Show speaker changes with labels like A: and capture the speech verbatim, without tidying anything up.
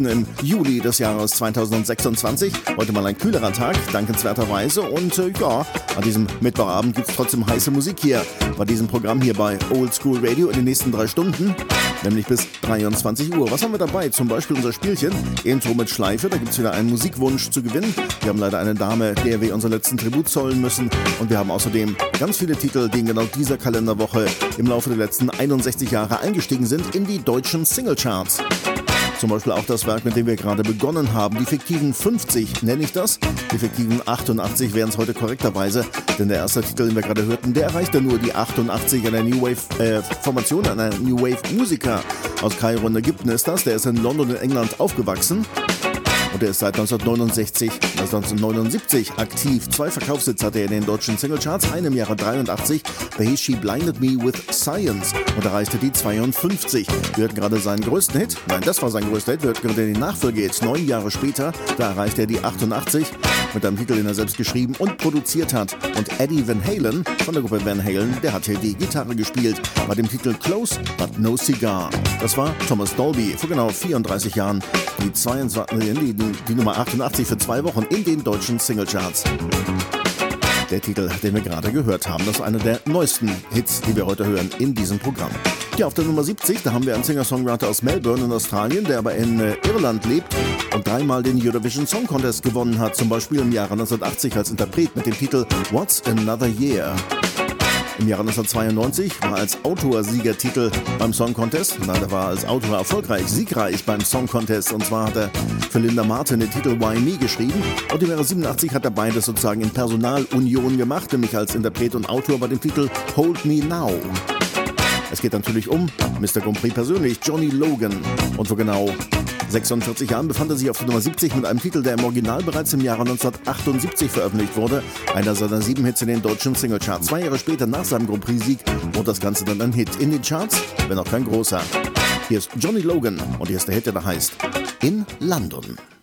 A: siebten im Juli des Jahres zweitausendsechsundzwanzig. Heute mal ein kühlerer Tag, dankenswerterweise. Und äh, ja, an diesem Mittwochabend gibt es trotzdem heiße Musik hier bei diesem Programm hier bei Old School Radio in den nächsten drei Stunden, nämlich bis dreiundzwanzig Uhr. Was haben wir dabei? Zum Beispiel unser Spielchen Intro mit Schleife. Da gibt es wieder einen Musikwunsch zu gewinnen. Wir haben leider eine Dame, der wir unseren letzten Tribut zollen müssen. Und wir haben außerdem ganz viele Titel, die in genau dieser Kalenderwoche im Laufe der letzten einundsechzig Jahre eingestiegen sind in die deutschen Singlecharts. Zum Beispiel auch das Werk, mit dem wir gerade begonnen haben. Die fiktiven fünfzig nenne ich das. Die fiktiven achtundachtzig wären es heute korrekterweise. Denn der erste Titel, den wir gerade hörten, der erreichte nur die achtundachtzig. Einer New Wave äh, Formation, einer New Wave Musiker aus Kairo in Ägypten ist das. Der ist in London in England aufgewachsen. Und er ist seit neunzehnhundertneunundsechzig, neunzehnhundertneunundsiebzig aktiv. Zwei Verkaufshits hatte er in den deutschen Singlecharts. Einen im Jahre dreiundachtzig, The He She Blinded Me with Science, und erreichte die zweiundfünfzig. Wir hörten gerade seinen größten Hit. Nein, das war sein größter Hit. Wir hörten gerade den Nachfolger jetzt neun Jahre später. Da erreichte er die achtundachtzig mit einem Titel, den er selbst geschrieben und produziert hat. Und Eddie Van Halen von der Gruppe Van Halen, der hat hier die Gitarre gespielt bei dem Titel Close But No Cigar. Das war Thomas Dolby vor genau vierunddreißig Jahren. Die, zweiundzwanzig, die, die Nummer achtundachtzig für zwei Wochen in den deutschen Singlecharts. Der Titel, den wir gerade gehört haben, das ist einer der neuesten Hits, die wir heute hören in diesem Programm. Ja, auf der Nummer siebzig, da haben wir einen Singer-Songwriter aus Melbourne in Australien, der aber in äh, Irland lebt und dreimal den Eurovision Song Contest gewonnen hat, zum Beispiel im Jahre neunzehnhundertachtzig als Interpret mit dem Titel What's Another Year. Im Jahre neunzehnhundertzweiundneunzig war als Autor Siegertitel beim Song Contest. Nein, er war als Autor erfolgreich, siegreich beim Song Contest. Und zwar hat er für Linda Martin den Titel Why Me geschrieben. Und im Jahre siebenundachtzig hat er beides sozusagen in Personalunion gemacht, nämlich als Interpret und Autor bei dem Titel Hold Me Now. Es geht natürlich um Mister Grand Prix persönlich, Johnny Logan. Und vor genau sechsundvierzig Jahren befand er sich auf der Nummer siebzig mit einem Titel, der im Original bereits im Jahre neunzehnhundertachtundsiebzig veröffentlicht wurde. Einer seiner sieben Hits in den deutschen Singlecharts. Zwei Jahre später, nach seinem Grand Prix-Sieg, wurde das Ganze dann ein Hit in den Charts, wenn auch kein großer. Hier ist Johnny Logan und hier ist der Hit, der da heißt In London.